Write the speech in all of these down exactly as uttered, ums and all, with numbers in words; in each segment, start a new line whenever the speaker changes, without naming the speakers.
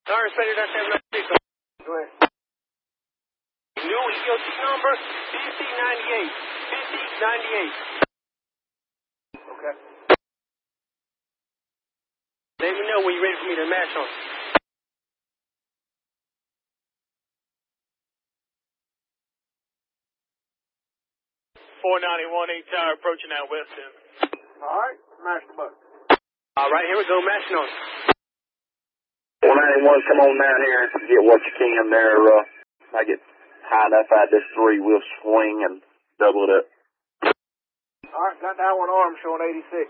Sorry, Inspector, that's seven ninety-six.
Go ahead.
New E O C number, B C ninety-eight. B C ninety-eight.
Okay.
Let me know when you're ready for me to match on.
four ninety-one, eight tower approaching out west end.
All right, smash the button.
All right, here we go, matching on.
four ninety-one, come on down here and get what you can there. Uh, I get high enough out this three, we'll swing and double it up.
All right, got that one arm showing eighty-six.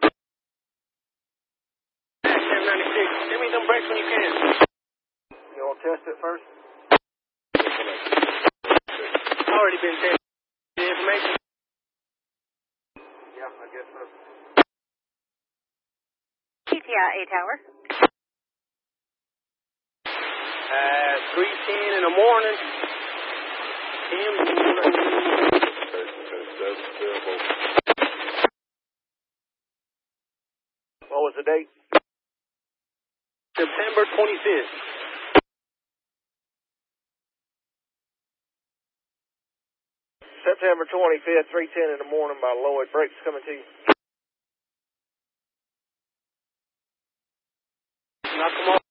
seven ninety-six, send me them brakes when you can.
You want to test it first?
Already been tested. The information.
Yeah, I guess so.
T T I A tower.
At three ten in the morning.
What was the date?
September twenty-fifth.
September twenty-fifth, three ten in the morning by Lloyd. Brakes coming to you.
Knock them off.